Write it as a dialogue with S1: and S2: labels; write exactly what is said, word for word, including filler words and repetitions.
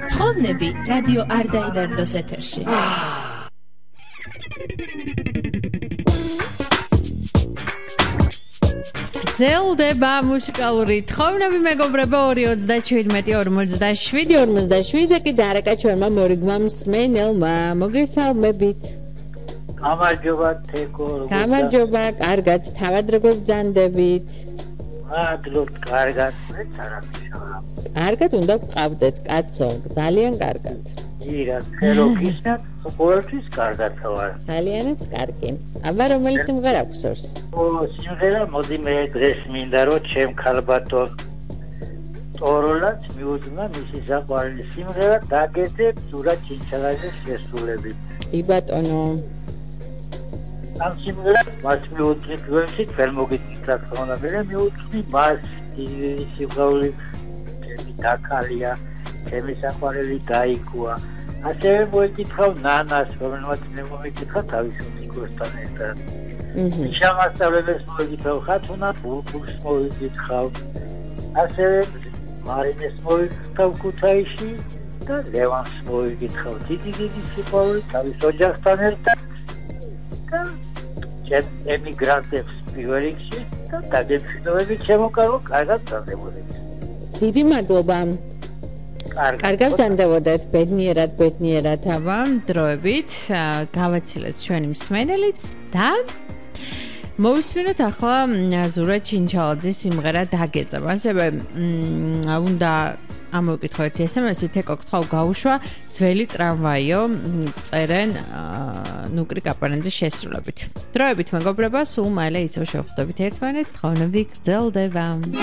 S1: თხოვნები რადიო არდაიდარდოს ეთერში. გრძელდება მუსიკალური თხოვნები მეგობრებო ორი ოცდაჩვიდმეტი ორმოცდაშვიდი ორმოცდაშვიდზე კი დარეკა ჩვენმა მორიგმა მსმენელმა მოგესალმებით.
S2: გამარჯობა თეკო.
S1: გამარჯობა, კარგად, თავად როგორ ბრძანდებით?
S2: მადლობთ, კარგად, მეც არამშავა.
S1: კარგად უნდა გყავდეთ, კაცო, ძალიან კარგად.
S2: ირა, ხელოგისნად, ყოველთვის კარგად ვარ.
S1: ძალიანაც კარგი. აბა რომელი სიმღერა გსურს?
S2: ო, სიმღერა მოდი მე დღეს მინდა რომ ჩემ ქალბატონ ტოროლაც მიუძღვნა მისი საყვარელი სიმღერა დაგეძებ ზურა ჩინჩალაძეს შესრულებით.
S1: კი ბატონო.
S2: ამ სიმღერას მას მიუძღვნა პირველში ვერ მოგიწევს თქონა მე მიუძღვნა მას ის სიყვარული ჩემი დაკალია ჩემი საყვარელი დაიკუა ასევე მოიკითხავ ნანას რომელმაც მე მომიკითხა თავის მუსიკოსთან ერთად შამასწავლებლებს მოიკითხავ ხათუნა ბულბულს მოიკითხავ ასევე მარინეს მოიკითხავ ქუთაისში და ლევანს მოიკითხავ დიდი დიდი სიყვარული თავის ოჯახთან ერთად და ემიგრანტებს პირველ რიგში და დაგემშვიდობები ჩემო კარგო კარგად გრძანდებოდეთ.
S1: დიდი მადლობა. კარგად გრძანდებოდეთ ბედნიერად ბედნიერად აბა დროებით გავაცილეთ ჩვენი მსმენელიც და მოვისმინოთ ახლა ზურა ჩინჩალაძის სიმღერა დაგეწებ. ასევე უნდა ამოვიკითხო ერთი ესემესი თეკო გთხოვ გაუშვა ძველი ტრამვაიო წერენ ნუკრი კაპარანძის შესრულებით. დროებით მეგობრებო სულ მალე ისევ შევხვდებით ერთმანეთს თხოვნები გრძელდება.